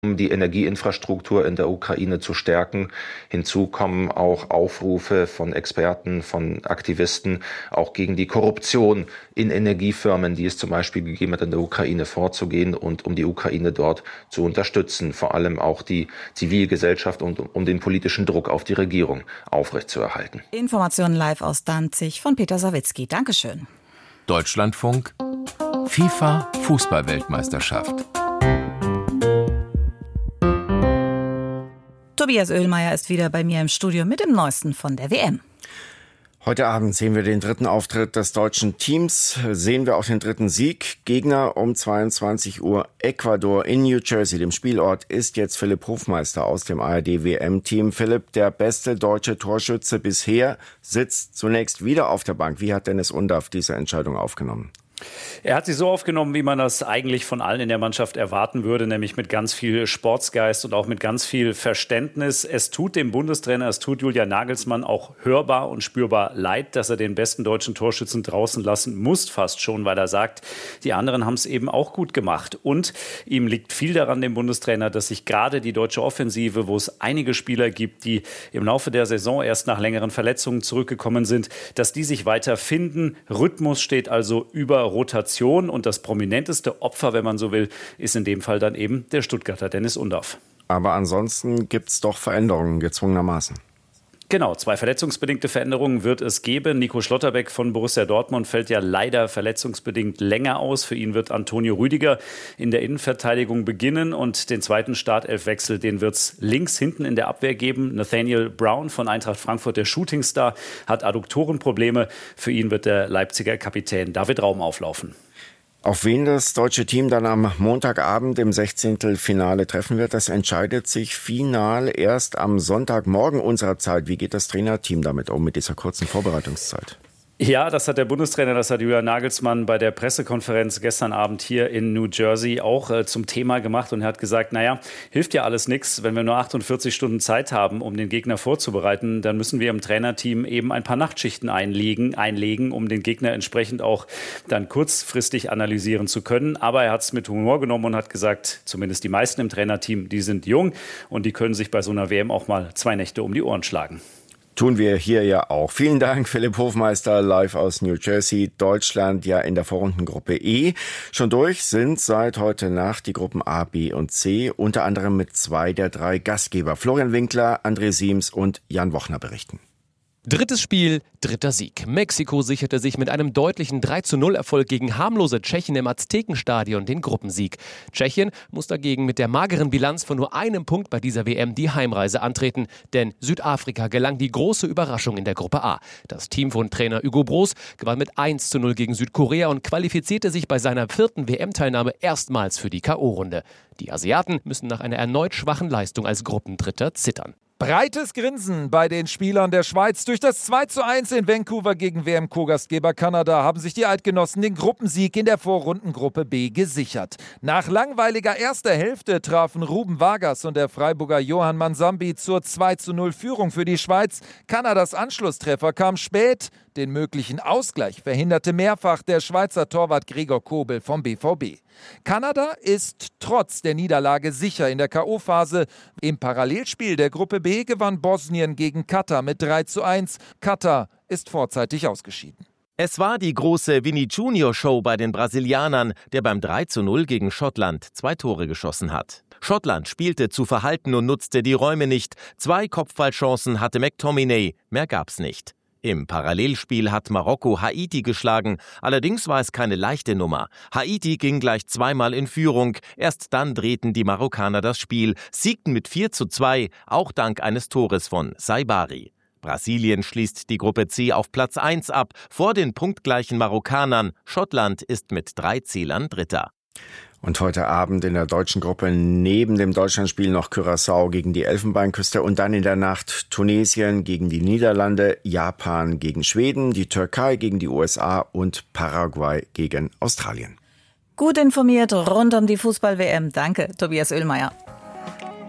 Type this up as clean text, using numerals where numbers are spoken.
um die Energieinfrastruktur in der Ukraine zu stärken. Hinzu kommen auch Aufrufe von Experten, von Aktivisten, auch gegen die Korruption in Energiefirmen, die es zum Beispiel gegeben hat, in der Ukraine vorzugehen und um die Ukraine dort zu unterstützen. Vor allem auch die Zivilgesellschaft und um den politischen Druck auf die Regierung aufrechtzuerhalten. Informationen live aus Danzig von Peter Sawicki. Dankeschön. Deutschlandfunk, FIFA Fußball-Weltmeisterschaft. Tobias Oehlmeier ist wieder bei mir im Studio mit dem Neuesten von der WM. Heute Abend sehen wir den dritten Auftritt des deutschen Teams, sehen wir auch den dritten Sieg. Gegner um 22 Uhr Ecuador in New Jersey, dem Spielort, ist jetzt Philipp Hofmeister aus dem ARD-WM-Team. Philipp, der beste deutsche Torschütze bisher, sitzt zunächst wieder auf der Bank. Wie hat Dennis Undaff diese Entscheidung aufgenommen? Er hat sie so aufgenommen, wie man das eigentlich von allen in der Mannschaft erwarten würde, nämlich mit ganz viel Sportsgeist und auch mit ganz viel Verständnis. Es tut dem Bundestrainer, es tut Julian Nagelsmann auch hörbar und spürbar leid, dass er den besten deutschen Torschützen draußen lassen muss, fast schon, weil er sagt, die anderen haben es eben auch gut gemacht. Und ihm liegt viel daran, dem Bundestrainer, dass sich gerade die deutsche Offensive, wo es einige Spieler gibt, die im Laufe der Saison erst nach längeren Verletzungen zurückgekommen sind, dass die sich weiter finden. Rhythmus steht also über Rotation und das prominenteste Opfer, wenn man so will, ist in dem Fall dann eben der Stuttgarter Dennis Undaff. Aber ansonsten gibt es doch Veränderungen, gezwungenermaßen. Genau, 2 verletzungsbedingte Veränderungen wird es geben. Nico Schlotterbeck von Borussia Dortmund fällt ja leider verletzungsbedingt länger aus. Für ihn wird Antonio Rüdiger in der Innenverteidigung beginnen und den zweiten Startelfwechsel, den wird es links hinten in der Abwehr geben. Nathaniel Brown von Eintracht Frankfurt, der Shootingstar, hat Adduktorenprobleme. Für ihn wird der Leipziger Kapitän David Raum auflaufen. Auf wen das deutsche Team dann am Montagabend im 16. Finale treffen wird, das entscheidet sich final erst am Sonntagmorgen unserer Zeit. Wie geht das Trainerteam damit um, mit dieser kurzen Vorbereitungszeit? Ja, das hat der Bundestrainer, das hat Julian Nagelsmann bei der Pressekonferenz gestern Abend hier in New Jersey auch zum Thema gemacht. Und er hat gesagt, hilft ja alles nichts, wenn wir nur 48 Stunden Zeit haben, um den Gegner vorzubereiten, dann müssen wir im Trainerteam eben ein paar Nachtschichten einlegen, um den Gegner entsprechend auch dann kurzfristig analysieren zu können. Aber er hat es mit Humor genommen und hat gesagt, zumindest die meisten im Trainerteam, die sind jung und die können sich bei so einer WM auch mal 2 Nächte um die Ohren schlagen. Tun wir hier ja auch. Vielen Dank, Philipp Hofmeister, live aus New Jersey. Deutschland ja in der Vorrundengruppe E. Schon durch sind seit heute Nacht die Gruppen A, B und C, unter anderem mit 2 der 3 Gastgeber. Florian Winkler, André Siems und Jan Wochner berichten. Drittes Spiel, dritter Sieg. Mexiko sicherte sich mit einem deutlichen 3:0-Erfolg gegen harmlose Tschechien im Aztekenstadion den Gruppensieg. Tschechien muss dagegen mit der mageren Bilanz von nur einem Punkt bei dieser WM die Heimreise antreten. Denn Südafrika gelang die große Überraschung in der Gruppe A. Das Team von Trainer Hugo Broos gewann mit 1:0 gegen Südkorea und qualifizierte sich bei seiner 4. WM-Teilnahme erstmals für die K.O.-Runde. Die Asiaten müssen nach einer erneut schwachen Leistung als Gruppendritter zittern. Breites Grinsen bei den Spielern der Schweiz. Durch das 2:1 in Vancouver gegen WM-Co-Gastgeber Kanada haben sich die Eidgenossen den Gruppensieg in der Vorrundengruppe B gesichert. Nach langweiliger erster Hälfte trafen Ruben Vargas und der Freiburger Johann Mansambi zur 2:0-Führung für die Schweiz. Kanadas Anschlusstreffer kam spät. Den möglichen Ausgleich verhinderte mehrfach der Schweizer Torwart Gregor Kobel vom BVB. Kanada ist trotz der Niederlage sicher in der K.O.-Phase. Im Parallelspiel der Gruppe B gewann Bosnien gegen Katar mit 3:1. Katar ist vorzeitig ausgeschieden. Es war die große Vini Junior Show bei den Brasilianern, der beim 3:0 gegen Schottland 2 Tore geschossen hat. Schottland spielte zu verhalten und nutzte die Räume nicht. 2 Kopfballchancen hatte McTominay, mehr gab's nicht. Im Parallelspiel hat Marokko Haiti geschlagen, allerdings war es keine leichte Nummer. Haiti ging gleich 2-mal in Führung, erst dann drehten die Marokkaner das Spiel, siegten mit 4:2, auch dank eines Tores von Saibari. Brasilien schließt die Gruppe C auf Platz 1 ab, vor den punktgleichen Marokkanern. Schottland ist mit 3 Zählern Dritter. Und heute Abend in der deutschen Gruppe neben dem Deutschlandspiel noch Curaçao gegen die Elfenbeinküste und dann in der Nacht Tunesien gegen die Niederlande, Japan gegen Schweden, die Türkei gegen die USA und Paraguay gegen Australien. Gut informiert rund um die Fußball-WM. Danke, Tobias Oehlmeier.